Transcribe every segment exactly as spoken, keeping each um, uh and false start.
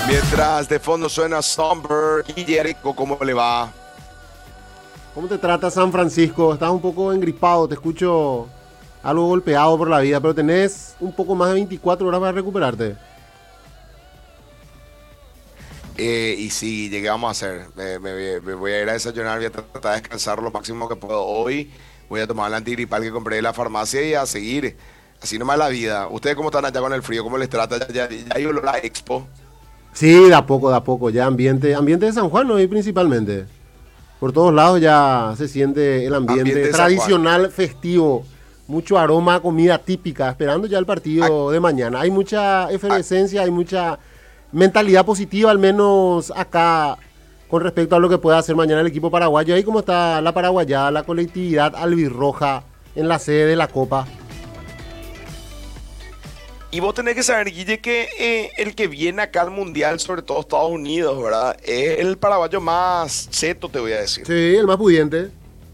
Mientras de fondo suena Somber, Guillermo, ¿cómo le va? ¿Cómo te trata San Francisco? Estás un poco engripado, te escucho algo golpeado por la vida, pero tenés un poco más de veinticuatro horas para recuperarte. Eh, y sí, llegué vamos a hacer. Me, me- me voy a ir a desayunar, voy a tratar de descansar lo máximo que puedo hoy. Voy a tomar el antigripal que compré de la farmacia y a seguir. Así nomás la vida. ¿Ustedes cómo están allá con el frío? ¿Cómo les trata? ¿Ya, ya, ya hay olor a Expo? Sí, de a poco, de a poco, ya ambiente, ambiente de San Juan, ¿no? Y principalmente. Por todos lados ya se siente el ambiente, Ambiente de San Juan. tradicional, festivo. Mucho aroma a comida típica, esperando ya el partido de mañana. Hay mucha efervescencia, hay mucha mentalidad positiva, al menos acá, con respecto a lo que pueda hacer mañana el equipo paraguayo. Ahí como está la paraguayada, la colectividad albirroja en la sede de la Copa. Y vos tenés que saber, Guille, que eh, el que viene acá al Mundial, sobre todo Estados Unidos, ¿verdad? Es el paraguayo más cheto, te voy a decir. Sí, el más pudiente.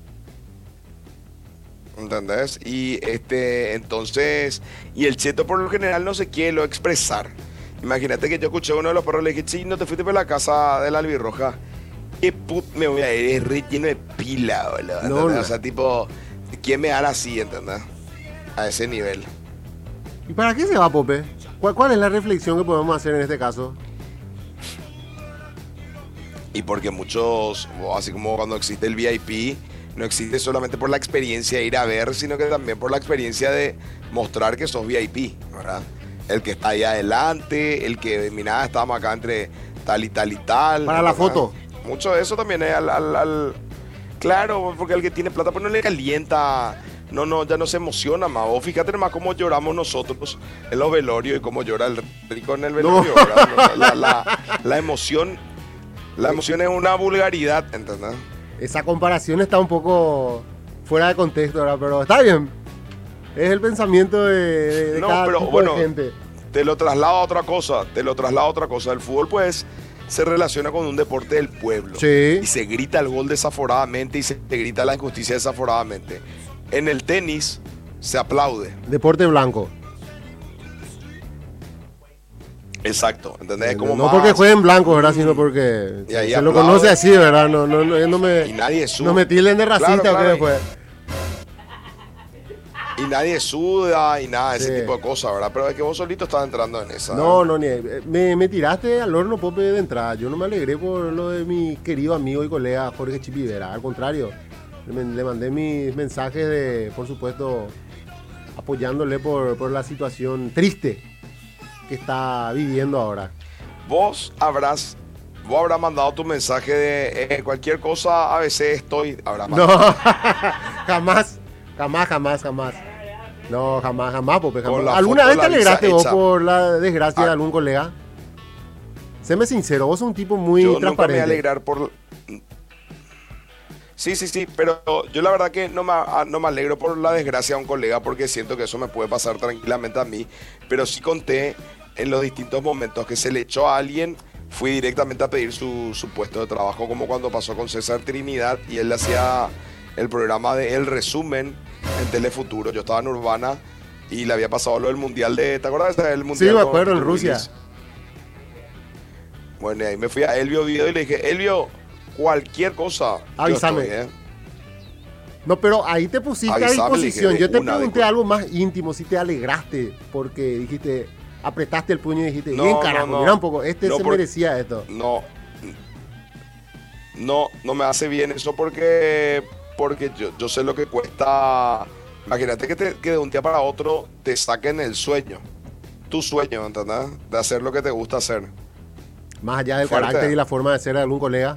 ¿Entendés? Y este, entonces, y el cheto por lo general no se quiere lo expresar. Imagínate que yo escuché a uno de los perros, le dije, sí, no te fuiste por la casa de la albirroja. ¿Qué put me voy a ir? Es re lleno de pila, boludo. No, ¿entendés? no. O sea, tipo, ¿quién me hará así, entendés? A ese nivel. ¿Y para qué se va, Pope? ¿Cuál, cuál es la reflexión que podemos hacer en este caso? Y porque muchos, o así como cuando existe el V I P, no existe solamente por la experiencia de ir a ver, sino que también por la experiencia de mostrar que sos V I P, ¿verdad? El que está ahí adelante, el que, mira, estamos acá entre tal y tal y tal. Para la ¿verdad? foto. Mucho de eso también es al, al- al- Claro, porque el que tiene plata pues no le calienta, no, no, ya no se emociona más. Vos fíjate nomás cómo lloramos nosotros en los velorios y cómo llora el rico en el velorio, No. ¿verdad? La, la- la emoción, la emoción es una vulgaridad, ¿entendés? Esa comparación está un poco fuera de contexto, ¿verdad? Pero está bien. Es el pensamiento de, de- de No, cada pero tipo bueno, de gente. te lo traslado a otra cosa, te lo traslado a otra cosa. El fútbol, pues, se relaciona con un deporte del pueblo. Sí. Y se grita el gol desaforadamente y se grita la injusticia desaforadamente. En el tenis se aplaude. Deporte blanco. Exacto, ¿entendés? Es no como no más- porque jueguen blanco, ¿verdad? Sino porque Y ahí se lo aplaude. conoce así, ¿verdad? No, no, no, no me, Y nadie sube. no me tilden de racista Claro, o qué claro. después. Y nadie suda y nada, Sí. ese tipo de cosas, ¿verdad? Pero es que vos solito estás entrando en esa. No, no, ni, me, me tiraste al horno, Pope, de entrada. Yo no me alegré por lo de mi querido amigo y colega Jorge Chipivera. Al contrario, le, le mandé mis mensajes de, por supuesto, apoyándole por, por la situación triste que está viviendo ahora. Vos habrás, vos habrás mandado tu mensaje de eh, cualquier cosa, a veces estoy, habrás No, mandado. jamás, jamás, jamás, jamás. No, jamás, jamás, Pope, Con jamás. la ¿Alguna foto vez de te la alegraste visa vos hecha. por la desgracia de Ah. algún colega? Séme sincero, vos sos un tipo muy Yo nunca me voy transparente. a alegrar por... Sí, sí, sí, pero yo la verdad que no me, ah, no me alegro por la desgracia de un colega porque siento que eso me puede pasar tranquilamente a mí, pero sí conté en los distintos momentos que se le echó a alguien, fui directamente a pedir su, su puesto de trabajo, como cuando pasó con César Trinidad y él hacía el programa de El Resumen en Telefuturo. Yo estaba en Urbana y le había pasado lo del Mundial de... ¿Te acuerdas del Mundial? Sí, me con acuerdo, en Bruce Rusia. Willis? Bueno, y ahí me fui a Elvio Video y le dije, Elvio, cualquier cosa, yo Avísame. estoy, ¿eh? No, pero ahí te pusiste Avisame, a disposición. le dije, Yo te una pregunté de- algo más íntimo, si te alegraste, porque dijiste, apretaste el puño y dijiste, No, bien no, carajo, no. mira un poco, este No, se por- merecía esto. No, no, no me hace bien eso porque, porque yo, yo sé lo que cuesta. Imagínate que, te- que de un día para otro te saquen el sueño, tu sueño, ¿entendés? De hacer lo que te gusta hacer. Más allá del Fuerte. carácter y la forma de ser de algún colega.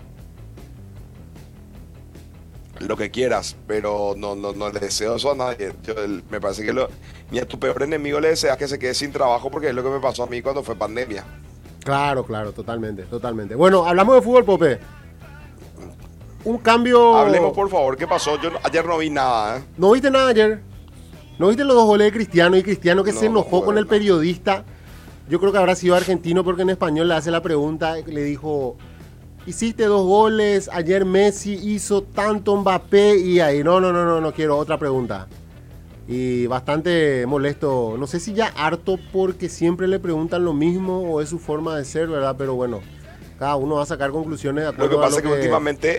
Lo que quieras, pero no, no, no le deseo eso a nadie. Yo, el- me parece que lo, ni a tu peor enemigo le deseas que se quede sin trabajo porque es lo que me pasó a mí cuando fue pandemia. Claro, claro, totalmente, totalmente. Bueno, hablamos de fútbol, Pope. Un cambio... Hablemos, por favor, ¿qué pasó? Yo no- ayer no vi nada, ¿eh? ¿No viste nada ayer? ¿No viste los dos goles de Cristiano? Y Cristiano que No, se no enojó pude con ver el nada. periodista. Yo creo que habrá sido argentino porque en español le hace la pregunta. Le dijo, hiciste dos goles, ayer Messi hizo tanto Mbappé y ahí. No, no, no, no, no quiero otra pregunta. Y bastante molesto, no sé si ya harto porque siempre le preguntan lo mismo o es su forma de ser, ¿verdad? Pero bueno, cada uno va a sacar conclusiones de Lo que acuerdo a pasa lo es que que... últimamente,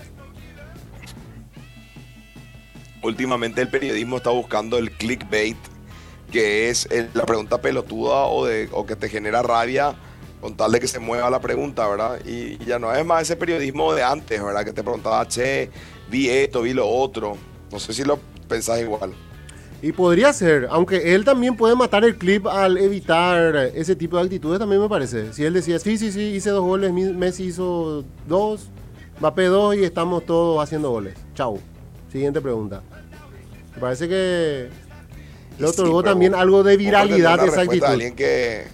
últimamente el periodismo está buscando el clickbait, que es el- la pregunta pelotuda o, de, o que te genera rabia con tal de que se mueva la pregunta, ¿verdad? Y, y ya no es más ese periodismo de antes, ¿verdad? Que te preguntaba, che, vi esto, vi lo otro. No sé si lo pensás igual. Y podría ser, aunque él también puede matar el clip al evitar ese tipo de actitudes, también me parece. Si él decía, sí, sí, sí, hice dos goles, Mi- Messi hizo dos, Mbappé dos y estamos todos haciendo goles. Chau. Siguiente pregunta. Me parece que le Y sí, otorgó pero también vos, algo de vos pretendés viralidad una a esa respuesta de actitud. alguien que,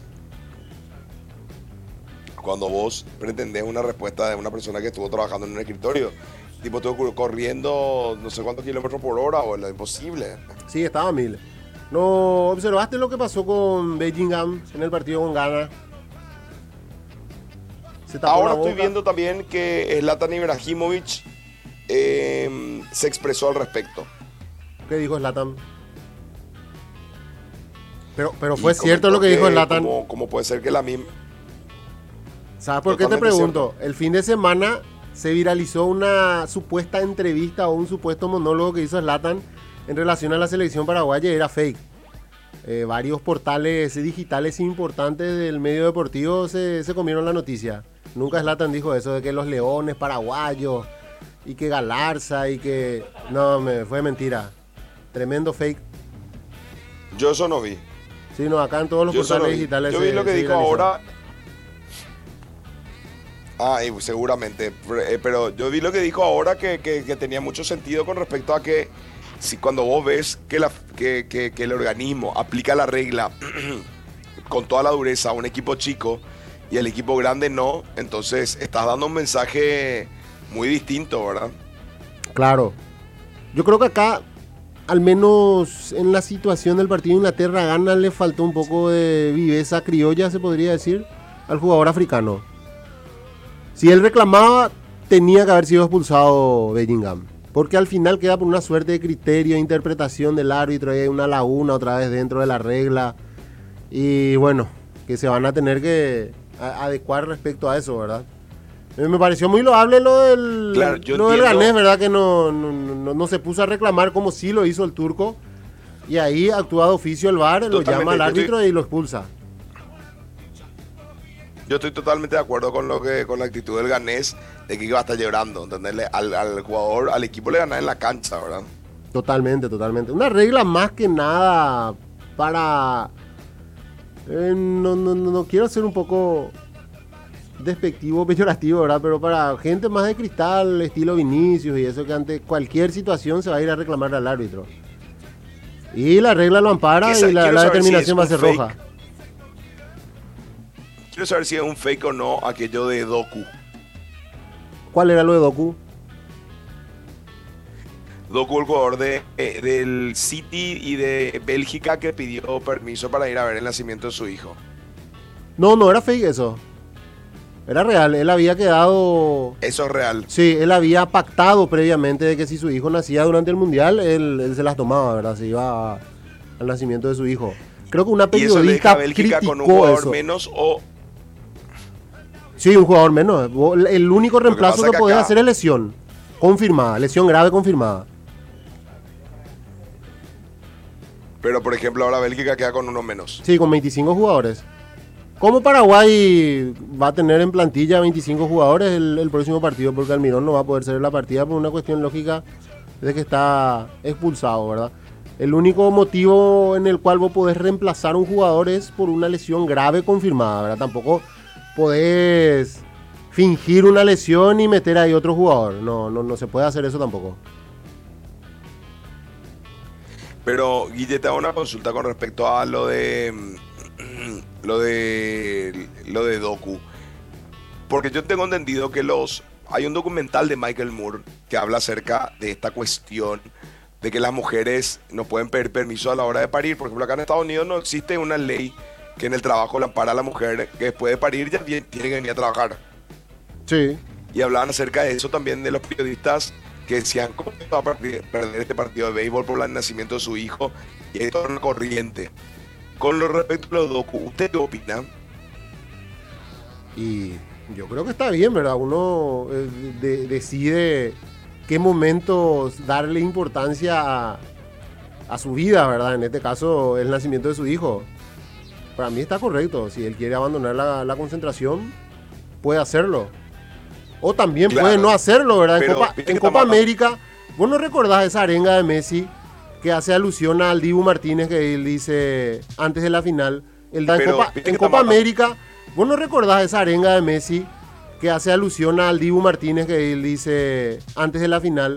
cuando vos pretendés una respuesta de una persona que estuvo trabajando en un escritorio, tipo estuvo corriendo no sé cuántos kilómetros por hora o es lo imposible. Sí, estaba a mil. ¿No observaste lo que pasó con Bellingham en el partido con Ghana? Se tapó la Ahora estoy boca. viendo también que Zlatan Ibrahimovic eh, se expresó al respecto ¿Qué dijo Zlatan? Pero, pero fue y cierto lo comentó que dijo que Zlatan. cómo, cómo puede ser que la misma... ¿Sabes por qué te Totalmente pregunto? cierto. El fin de semana se viralizó una supuesta entrevista o un supuesto monólogo que hizo Zlatan en relación a la selección paraguaya y era fake. Eh, varios portales digitales importantes del medio deportivo se, se comieron la noticia. Nunca Zlatan dijo eso de que los leones paraguayos y que Galarza y que... No, me, fue mentira. Tremendo fake. Yo eso no vi. Sí, no, acá en todos los Yo eso no portales vi. digitales Yo vi se, lo que se dijo viralizó. ahora. Ah, y seguramente. Eh, Pero yo vi lo que dijo ahora que, que- que tenía mucho sentido con respecto a que si cuando vos ves que, la, que, que- que el organismo aplica la regla con toda la dureza a un equipo chico y el equipo grande no, entonces estás dando un mensaje muy distinto, ¿verdad? Claro. Yo creo que acá, al menos en la situación del partido de Inglaterra-Ghana, le faltó un poco de viveza criolla, se podría decir, al jugador africano. Si él reclamaba, tenía que haber sido expulsado Bellingham. Porque al final queda por una suerte de criterio e interpretación del árbitro, y hay una laguna otra vez dentro de la regla. Y bueno, que se van a tener que a- adecuar respecto a eso, ¿verdad? Eh, Me pareció muy loable lo Claro, del, yo lo del entiendo. ganés, ¿verdad? Que no, no, no- no se puso a reclamar como sí lo hizo el turco. Y ahí actúa de oficio el V A R, lo llama Totalmente. al Yo estoy, árbitro y lo expulsa. yo estoy totalmente de acuerdo con lo que con la actitud del ganés de que iba a estar llorando, ¿entendés? Al, al jugador, al equipo le ganar en la cancha, ¿verdad? Totalmente, totalmente. Una regla más que nada para... eh, no, no, no, no quiero ser un poco despectivo, peyorativo, ¿verdad? Pero para gente más de cristal, estilo Vinicius y eso, que ante cualquier situación se va a ir a reclamar al árbitro. Y la regla lo ampara Esa- y la, quiero la saber si determinación es va a un ser fake. roja. Quiero saber si es un fake o no aquello de Doku. ¿Cuál era lo de Doku? Doku, el jugador de, eh, del City y de Bélgica que pidió permiso para ir a ver el nacimiento de su hijo. No, no era fake eso. Era real. Él había quedado... Eso es real. Sí, él había pactado previamente de que si su hijo nacía durante el mundial, él, él se las tomaba, ¿verdad? Se iba a- al nacimiento de su hijo. Creo que una Y eso le deja periodista a Bélgica con un criticó jugador eso. menos o... Sí, un jugador menos. Vos- El único reemplazo pasa que, que podés acá- hacer es lesión. Confirmada, lesión grave confirmada. Pero por ejemplo ahora Bélgica queda con uno menos. Sí, con veinticinco jugadores. ¿Cómo Paraguay va a tener en plantilla veinticinco jugadores el, el próximo partido? Porque Almirón no va a poder ser la partida por una cuestión lógica de que está expulsado, ¿verdad? El único motivo en el cual vos podés reemplazar a un jugador es por una lesión grave confirmada, ¿verdad? Tampoco podés fingir una lesión y meter ahí otro jugador. No, no, no se puede hacer eso tampoco. Pero Guille, te hago una consulta con respecto a lo de mm, lo de lo de Doku. Porque yo tengo entendido que los hay un documental de Michael Moore que habla acerca de esta cuestión de que las mujeres no pueden pedir permiso a la hora de parir. Por ejemplo, acá en Estados Unidos no existe una ley que en el trabajo la ampara a la mujer que después de parir ya tiene que venir a trabajar. Sí. Y hablaban acerca de eso también de los periodistas que decían, ¿cómo va a perder, perder este partido de béisbol por el nacimiento de su hijo? Y esto es una corriente. Con lo respecto a los docu, ¿usted qué opina? Y yo creo que está bien, ¿verdad? Uno eh, de, decide qué momentos darle importancia a, a su vida, ¿verdad? En este caso, el nacimiento de su hijo. Para mí está correcto. Si él quiere abandonar la, la concentración, puede hacerlo. O también claro, puede no hacerlo, ¿verdad? En Copa, en Copa América, ¿vos no recordás esa arenga de Messi que hace alusión al Dibu Martínez que él dice antes de la final? El da en pero, Copa, en Copa América, ¿vos no recordás esa arenga de Messi que hace alusión al Dibu Martínez que él dice antes de la final?